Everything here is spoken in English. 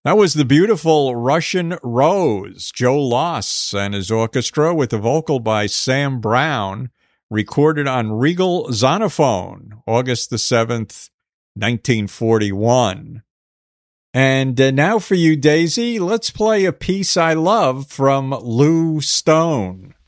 That was the beautiful Russian Rose, Joe Loss and his orchestra with a vocal by Sam Brown, recorded on Regal Zonophone, August the 7th, 1941. And now for you, Daisy, let's play A Piece I Love from Lou Stone.